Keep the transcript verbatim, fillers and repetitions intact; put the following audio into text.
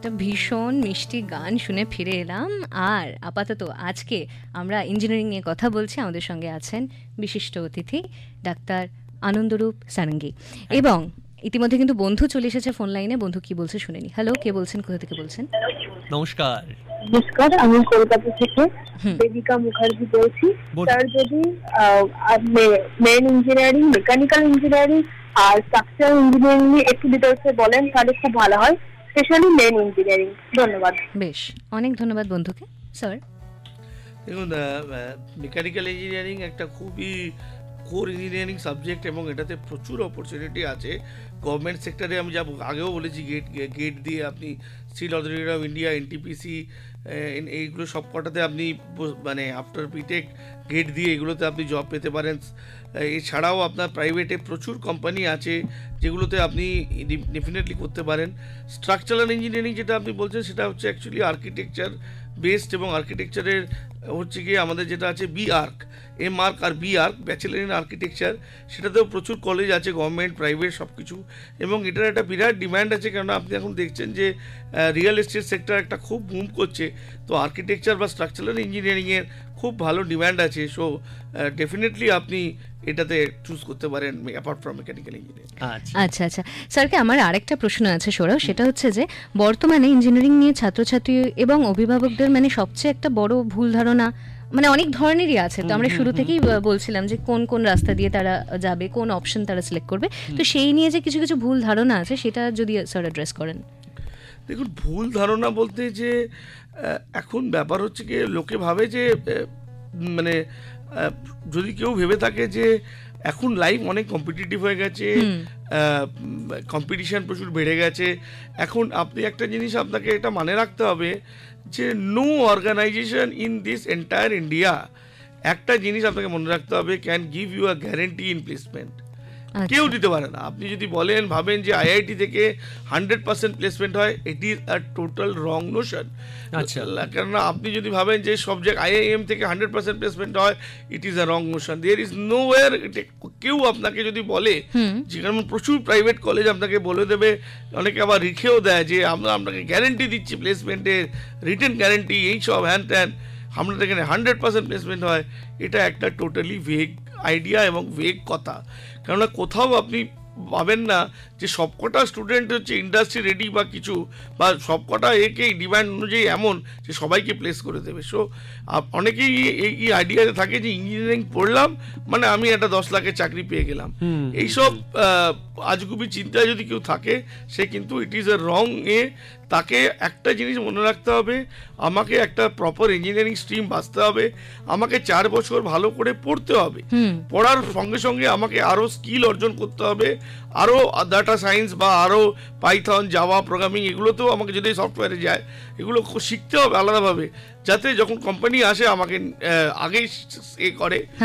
একটা ভীষণ মিষ্টি গান শুনে ফিরে এলাম। আর আপাতত আজকে আমরা ইঞ্জিনিয়ারিং নিয়ে কথা বলছি। আমাদের সঙ্গে আছেন বিশিষ্ট অতিথি ডাক্তার আনন্দরূপ সারঙ্গী, এবং ইতিমধ্যে কিন্তু বন্ধু চলে এসেছে ফোন লাইনে। বন্ধু কি বলছে শুনেনি। হ্যালো, কে বলছেন, কোথা থেকে বলছেন? নমস্কার। নমস্কার, আমি কলকাতা থেকে দেবিকা মুখার্জি বলছি। স্যার, যদি মেন ইঞ্জিনিয়ারিং, মেকানিক্যাল ইঞ্জিনিয়ারিং আর স্ট্রাকচারাল ইঞ্জিনিয়ারিং নিয়ে একটু ডিটেলসে বলেন তাহলে খুব ভালো হয়, স্পেশালি মেন ইঞ্জিনিয়ারিং। ধন্যবাদ। বেশ, অনেক ধন্যবাদ বন্ধুকে। স্যার, দেখুন, মেকানিক্যাল ইঞ্জিনিয়ারিং একটা খুবই কোর ইঞ্জিনিয়ারিং সাবজেক্ট এবং এটাতে প্রচুর অপরচুনিটি আছে গভর্নমেন্ট সেক্টরে। আমি যা আগেও বলেছি, গেট গেট দিয়ে আপনি steel authority of India, NTPC, এইগুলো সব কটাতে আপনি মানে আফটার বিটেক গেট দিয়ে এগুলোতে আপনি জব পেতে পারেন। এছাড়াও আপনার প্রাইভেটে প্রচুর কোম্পানি আছে যেগুলোতে আপনি ডেফিনেটলি করতে পারেন। স্ট্রাকচারাল ইঞ্জিনিয়ারিং যেটা আপনি বলছেন সেটা হচ্ছে অ্যাকচুয়ালি আর্কিটেকচার বেসড, এবং আর্কিটেকচারের হচ্ছে গিয়ে আমাদের যেটা আছে B arc, M arc R B arc, bachelor in architecture. সেটাতেও প্রচুর কলেজ আছে, গভর্নমেন্ট, প্রাইভেট সব কিছু, এবং এটার একটা বিরাট ডিম্যান্ড আছে। কেননা আপনি এখন দেখছেন যে রিয়েল এস্টেট সেক্টর একটা খুব বুম করছে, তো আর্কিটেকচার বা স্ট্রাকচারাল ইঞ্জিনিয়ারিংয়ের খুব ভালো ডিম্যান্ড আছে। সো ডেফিনেটলি আপনি এটাতে চুজ করতে পারেন অ্যাপার্ট ফ্রম মেকানিক্যাল ইঞ্জিনিয়ারিং। আচ্ছা আচ্ছা স্যারকে আমার আরেকটা প্রশ্ন আছে সৌরভ, সেটা হচ্ছে যে বর্তমানে ইঞ্জিনিয়ারিং নিয়ে ছাত্রছাত্রী এবং অভিভাবকদের মানে সবচেয়ে একটা বড় ভুল ধারণা মানে অনেক ধরনেরই আছে। তো আমরা শুরু থেকেই বলছিলাম যে কোন কোন রাস্তা দিয়ে তারা যাবে, কোন অপশন তারা সিলেক্ট করবে, তো সেই নিয়ে যে কিছু কিছু ভুল ধারণা আছে সেটা যদি স্যার অ্যাড্রেস করেন। দেখুন, ভুল ধারণা বলতে যে এখন ব্যাপার হচ্ছে কি, লোকে ভাবে যে মানে যদি কেউ ভেবে থাকে যে এখন লাইফ অনেক কম্পিটিটিভ হয়ে গেছে, কম্পিটিশান প্রচুর বেড়ে গেছে, এখন আপনি একটা জিনিস আপনাকে এটা মানে রাখতে হবে যে no organisation in this entire India, একটা জিনিস আপনাকে মনে রাখতে হবে, can give you a guarantee in placement. কেউ দিতে পারে না। আপনি যদি বলেন ভাবেন যে আইআইটি থেকে হান্ড্রেড পার্সেন্ট প্লেসমেন্ট হয়, it is a total wrong Notion. কেননা আপনি যদি ভাবেন যে সব জায়গায় আইআইএম থেকে হান্ড্রেড পার্সেন্ট প্লেসমেন্ট হয়, it is a wrong Notion. There is no war. কেউ আপনাকে যদি বলে, যেখানে প্রচুর প্রাইভেট কলেজ আপনাকে বলে দেবে, অনেকে আবার লিখেও দেয় যে আমরা আপনাকে গ্যারেন্টি দিচ্ছি প্লেসমেন্টের, রিটেন গ্যারেন্টি, এই সব হ্যান ত্যান, আমরা এখানে হান্ড্রেড পার্সেন্ট প্লেসমেন্ট হয়, এটা একটা টোটালি ভেগ আইডিয়া এবং ভেগ কথা। কেননা কোথাও আপনি পাবেন না যে সবকটা স্টুডেন্ট হচ্ছে ইন্ডাস্ট্রি রেডি বা কিছু, বা সবকটা একে ডিমান্ড অনুযায়ী এমন যে সবাইকে প্লেস করে দেবে। সো অনেকেই এই আইডিয়াতে থাকে যে ইঞ্জিনিয়ারিং পড়লাম মানে আমি একটা দশ লাখের চাকরি পেয়ে গেলাম। এইসব আজগুবি চিন্তায় যদি কেউ থাকে, সে কিন্তু ইট ইজ এ রং এ। তাকে একটা জিনিস মনে রাখতে হবে, আমাকে একটা প্রপার ইঞ্জিনিয়ারিং স্ট্রিম বাঁচতে হবে, আমাকে চার বছর ভালো করে পড়তে হবে, পড়ার সঙ্গে সঙ্গে আমাকে আরও স্কিল অর্জন করতে হবে, আরও ডাটা সায়েন্স বা আরও পাইথন, জাভা, প্রোগ্রামিং, এগুলোতেও আমাকে যদি সফটওয়্যারে যায় এগুলো শিখতে হবে আলাদাভাবে, যাতে যখন কোম্পানি আসে আমাকে আগেই এ করে